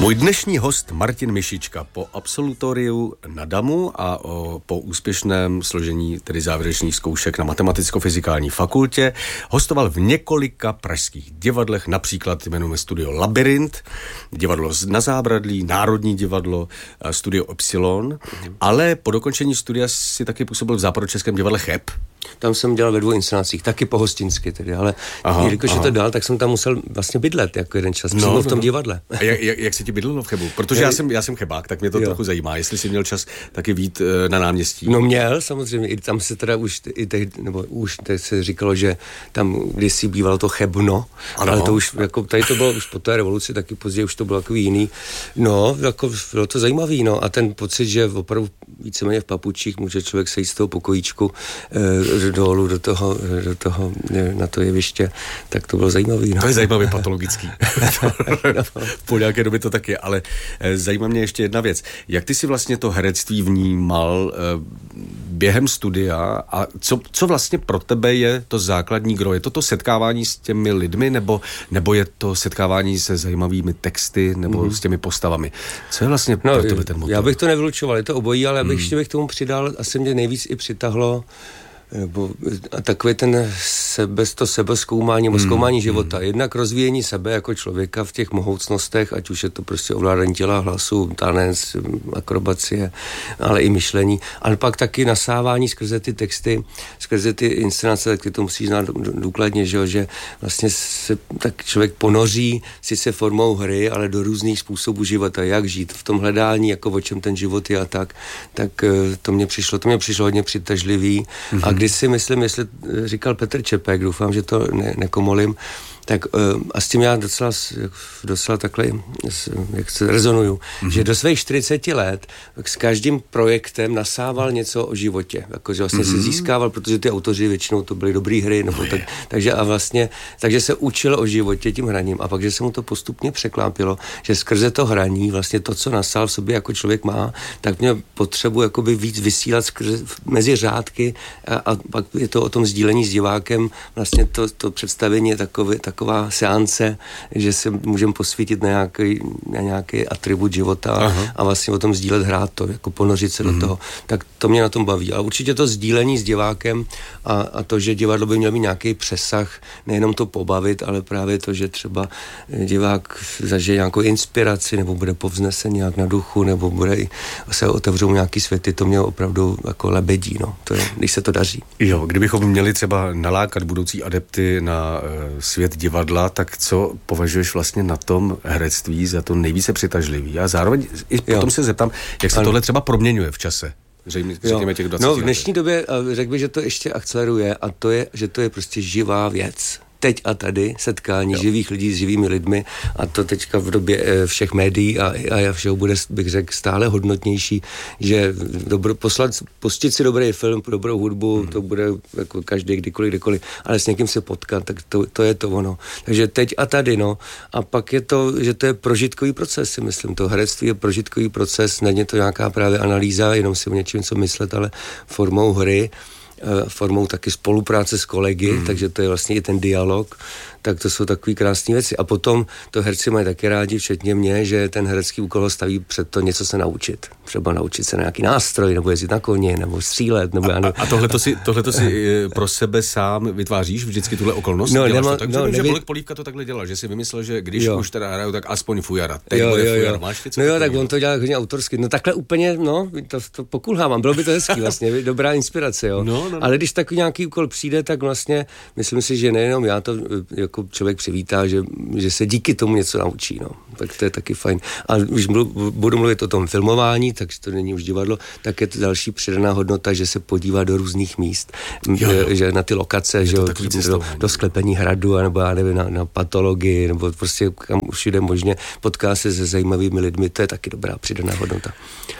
Můj dnešní host Martin Mišička po absolutoriu na DAMu a po úspěšném složení tedy závěrečných zkoušek na Matematicko-fyzikální fakultě hostoval v několika pražských divadlech, například jmenujeme Studio Labyrint, divadlo Na Zábradlí, Národní divadlo, Studio Epsilon, ale po dokončení studia si taky působil v Západočeském divadle Cheb. Tam jsem dělal ve 2 inscenacích, taky pohostinsky tedy, ale jelikož je to dál, tak jsem tam musel vlastně bydlet jako jeden čas, přímo v tom divadle. A jak se ti bydlelo v Chebu? Protože já jsem chebák, tak mě to trochu zajímá, jestli jsi měl čas taky vyjít na náměstí. No měl, samozřejmě, i tam se teda už se říkalo, že tam kdysi bývalo to Chebno, ale to už, jako tady to bylo už po té revoluci, taky později už to bylo takový jiný. No, jako bylo to zajímavý, no, a ten pocit, že opravdu víceméně v papučích může člověk sejít z toho pokojíčku dolů do toho na to jeviště, tak to bylo zajímavý. No. To je zajímavě patologický. Po nějaké době to tak je, ale zajímá mě ještě jedna věc. Jak ty si vlastně to herectví vnímal během studia a co vlastně pro tebe je to základní gro? Je to setkávání s těmi lidmi nebo je to setkávání se zajímavými texty nebo s těmi postavami? Co je vlastně pro tebe ten motiv? Já bych to nevylučoval, je to obojí, ale ještě bych tomu přidal, asi mě nejvíc i přitahlo a takový ten sebezkoumání nebo zkoumání života. Jednak rozvíjení sebe jako člověka v těch mohoucnostech, ať už je to prostě ovládání těla, hlasu, tanec, akrobacie, ale i myšlení. Ale pak taky nasávání skrze ty texty, skrze ty inscenace, tak ty to musíš znát důkladně, že vlastně se tak člověk ponoří sice formou hry, ale do různých způsobů života, jak žít v tom hledání, jako o čem ten život je a tak to mě přišlo hodně přitažlivý. A když si myslím, jestli říkal Petr Čepek, doufám, že to nekomolím, tak a s tím já docela takhle jak se rezonuju, že do svých 40 let s každým projektem nasával něco o životě, jakože vlastně si získával, protože ty autoři většinou to byly dobrý hry, nebo takže se učil o životě tím hraním a pak, že se mu to postupně překlápilo, že skrze to hraní vlastně to, co nasál v sobě jako člověk má, tak mě potřebu jakoby víc vysílat mezi řádky a pak je to o tom sdílení s divákem, vlastně to představení je taková seance, že se můžeme posvítit na nějaký atribut života a vlastně o tom sdílet, hrát to, jako ponořit se do toho. Tak to mě na tom baví. A určitě to sdílení s divákem a to, že divadlo by mělo mít nějaký přesah, nejenom to pobavit, ale právě to, že třeba divák zažije nějakou inspiraci, nebo bude povznesen nějak na duchu, nebo bude se otevřou nějaký světy, to mě opravdu jako lebedí, no. To je, když se to daří. Jo, kdybychom měli třeba nalákat budoucí adepty na svět divadla, tak co považuješ vlastně na tom herectví za to nejvíce přitažlivý? A zároveň i potom se zeptám, jak se tohle třeba proměňuje v čase? Řekněme těch 20 let. V dnešní době řekl bych, že to ještě akceleruje a to je, že to je prostě živá věc. Teď a tady setkání živých lidí s živými lidmi a to teďka v době všech médií a všeho bude, bych řekl, stále hodnotnější, že pustit si dobrý film, dobrou hudbu, to bude jako každý kdykoliv, ale s někým se potkat, tak to je to ono. Takže teď a tady, no. A pak je to, že to je prožitkový proces, si myslím. To herectví je prožitkový proces, není to nějaká právě analýza, jenom si o něčem co myslet, ale formou hry, formou taky spolupráce s kolegy, takže to je vlastně i ten dialog, tak to jsou takové krásné věci. A potom to herci mají taky rádi, včetně mě, že ten herecký úkol staví před to něco se naučit. Třeba naučit se na nějaký nástroj, nebo jezdit na koni, nebo střílet, nebo a tohleto si pro sebe sám vytváříš vždycky tuhle okolnost? No, že Bolek Polívka to takhle dělal, že si vymyslel, že když už teda hraju, tak aspoň fujara. Teď bude fujara. Máš tak on to dělal hodně autorsky. No takhle úplně, to pokulhávám. Bylo by to hezký vlastně, dobrá inspirace, jo. No. Ale když takový nějaký úkol přijde, tak vlastně myslím si, že nejenom já to jako člověk přivítá, že se díky tomu něco naučí, no. Tak to je taky fajn. A když budu mluvit o tom filmování, takže to není už divadlo, tak je to další přidaná hodnota, že se podívá do různých míst, že na ty lokace, že do sklepení hradu, nebo já nevím, na patologii, nebo prostě kam už jde možně, potká se se zajímavými lidmi, to je taky dobrá přidaná hodnota.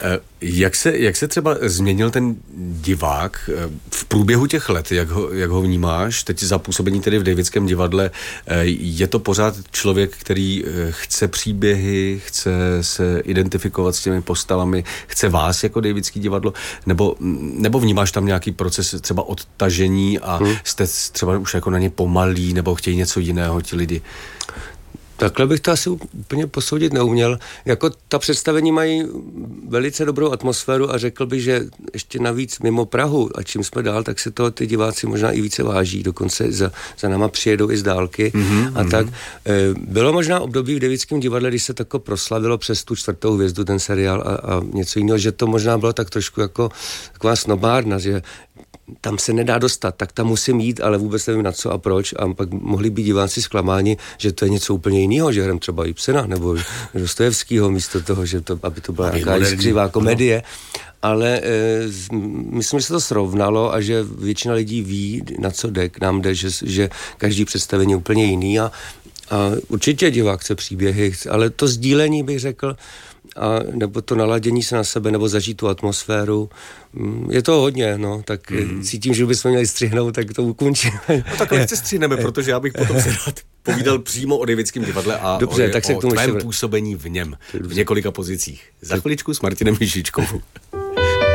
Jak se třeba změnil ten divák v průběhu těch let, jak ho vnímáš? Teď za působení tedy v Davidském divadle, je to pořád člověk, který chce příběhy, chce se identifikovat s těmi postavami, chce vás jako Davidský divadlo, nebo vnímáš tam nějaký proces třeba odtažení a jste třeba už jako na ně pomalí, nebo chtějí něco jiného ti lidi? Takhle bych to asi úplně posoudit neuměl. Jako ta představení mají velice dobrou atmosféru a řekl bych, že ještě navíc mimo Prahu a čím jsme dál, tak se toho ty diváci možná i více váží. Dokonce za náma přijedou i z dálky a tak. Bylo možná období v Devickém divadle, když se tako proslavilo přes tu 4. hvězdu ten seriál a něco jiného, že to možná bylo tak trošku jako taková snobárna, že tam se nedá dostat, tak tam musím jít, ale vůbec nevím na co a proč. A pak mohli být diváci zklamáni, že to je něco úplně jiného, že hrem třeba Ibsena nebo Dostojevskýho místo toho, že to, aby to byla nějaká jiskřivá komedie. Ale myslím, že se to srovnalo a že většina lidí ví, na co jde, k nám jde, že každý představení je úplně jiný a určitě divák chce příběhy, ale to sdílení bych řekl, a nebo to naladění se na sebe, nebo zažít tu atmosféru. Je to hodně, no, tak cítím, že bychom měli střihnout, tak to ukončíme. No tak lehce střihneme, protože já bych potom se rád povídal přímo o Devickém divadle a dobře, tak se o tvém působení v něm, v několika pozicích. Za chviličku s Martinem Mišičkou.